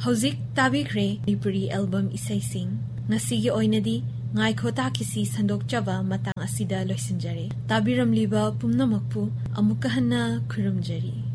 Hauzik tabikhre Manipuri album isaising ngasigi oinadi ngaikho takisi sandokchaba matang asida loisinjare tabiramliba pumnamakpu amuka hanna khurumjari.